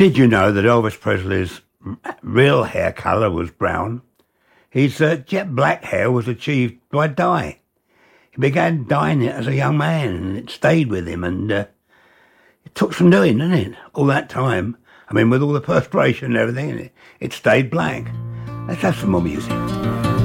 Did you know that Elvis Presley's real hair colour was brown? His jet black hair was achieved by dye. He began dyeing it as a young man, and it stayed with him, and it took some doing, didn't it? All that time. I mean, with all the perspiration and everything, it stayed black. Let's have some more music.